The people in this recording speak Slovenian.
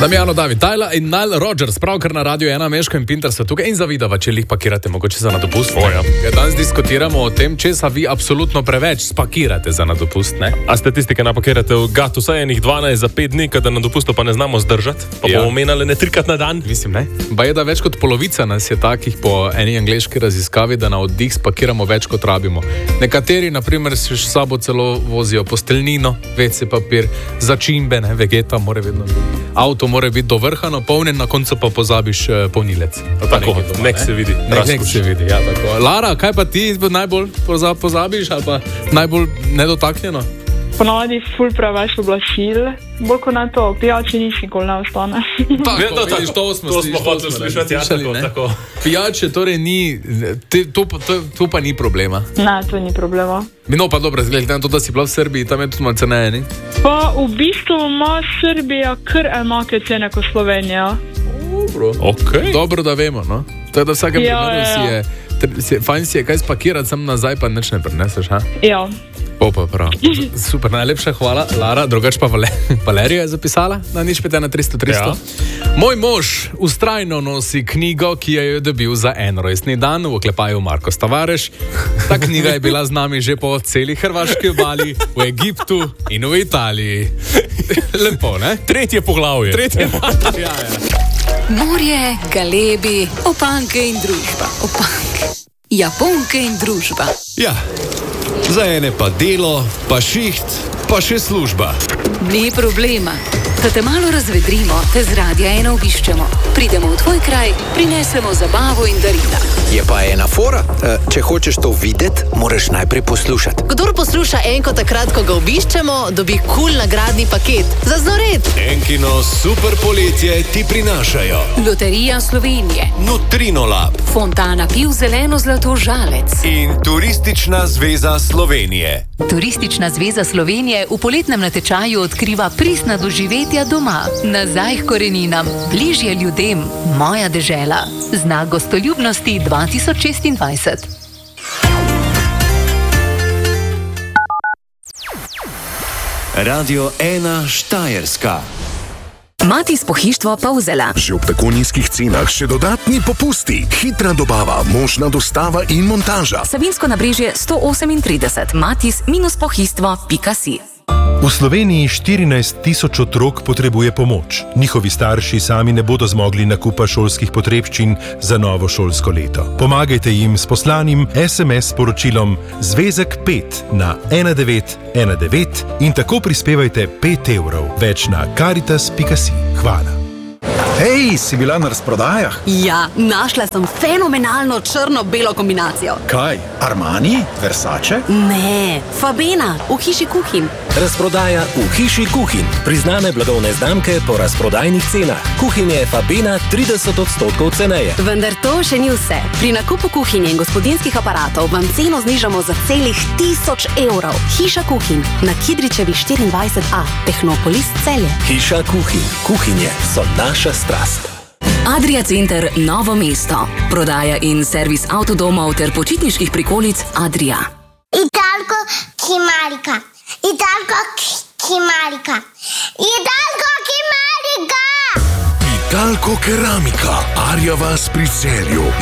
Damjano, David, Tyler in Nile Rodgers, pravkar na Radio 1, Meško in Pinter so tukaj in zavidava, če jih pakirate mogoče za na dopust. Danes diskutiramo o tem, česa vi absolutno preveč spakirate za na dopust, ne? A statistike napakirate v gatu vsaj enih 12 za 5 dni, kada na dopustu pa ne znamo zdržati, pa bomo omenjali ne 3-krat na dan. Mislim, ne? Ba je, da več kot polovica nas je takih po eni angleški raziskavi, da na oddih spakiramo več kot rabimo. Nekateri, na primer, si s sabo celo vozijo posteljnino, WC papir, začimbe, ne, vegeta mora vedno biti. Avto mora biti do vrha napolnjen, na koncu pa pozabiš polnilec. Tako, nek se vidi. Nek se vidi, ja, tako. Lara, kaj pa ti najbolj pozabiš ali pa najbolj nedotaknjeno? Ponavadi ful preveč oblačil, bolj kot na to, pijače nič nikoli ne ostane. To smo hoteli slišati, tako. Pijače torej ni, to pa ni problema. Ne, to ni problema. No pa dobro, zgledaj na to, da si bila v Srbiji, tam je tudi malo ceneje, ne? Pa v bistvu ima Srbija kar enake cene kot Slovenija. Dobro, dobro da vemo, no. To je da v vsakem primeru fajn si je kaj spakirati, sem nazaj pa nič ne prineseš, ha? Ja. Pa prav. Super, najlepša hvala, Lara. Drugač pa Valerija je zapisala na nič 51300. Ja. Moj mož vztrajno nosi knjigo, ki jo je dobil za en rojstni dan, v oklepaju Marko Stavareš. Ta knjiga je bila z nami že po celi hrvaški obali, v Egiptu in v Italiji. Lepo, ne? Tretje poglavje. Ja. Morje, galebi, opanke in družba. Japonke in družba. Ja. Za ene pa delo, pa šiht, pa še služba. Ni problema. Da te malo razvedrimo, te z Radia 1 obiščemo. Pridemo v tvoj kraj, prinesemo zabavo in darila. Je pa ena fora. Če hočeš to videti, moraš najprej poslušati. Kdor posluša enko takrat, ko ga obiščemo, dobi kul nagradni paket. Za znored. Enkino super poletje ti prinašajo Loterija Slovenije, Nutrinolab, Fontana piv zeleno zlato žalec in Turistična zveza Slovenije. Turistična zveza Slovenije v poletnem natečaju odkriva pristna doživetja doma. Nazaj k koreninam, bližje ljudem, moja dežela. Znak gostoljubnosti 2026. Radio 1 Štajerska. Matis pohištvo Polzela. Že ob tako nizkih cenah še dodatni popusti, hitra dobava, možna dostava in montaža. Savinsko nabrežje 138, matis-pohištvo.si. V Sloveniji 14 tisoč otrok potrebuje pomoč. Njihovi starši sami ne bodo zmogli nakupa šolskih potrebščin za novo šolsko leto. Pomagajte jim s poslanim SMS sporočilom Zvezek 5 na 1919 in tako prispevajte 5 evrov. Več na caritas.si. Hvala. Hej, si bila na razprodajah? Ja, našla sem fenomenalno črno-belo kombinacijo. Kaj? Armani? Versace? Ne, Fabena, v hiši Kuhin. Razprodaja v hiši Kuhin. Priznane blagovne znamke po razprodajnih cenah. Kuhin je Fabena 30% ceneje. Vendar to še ni vse. Pri nakupu kuhinje in gospodinskih aparatov vam ceno znižamo za celih 1000 evrov. Hiša Kuhin na Kidričevi 24a, Tehnopolis Celje. Hiša Kuhin. Kuhinje so naša strast. Adria Center Novo mesto. Prodaja in servis avtodomov ter počitniških prikolic Adria. Italko Kimarika. Italko Kimarika. Italko Kimarika. Italko Keramika. Arja vas pri Celju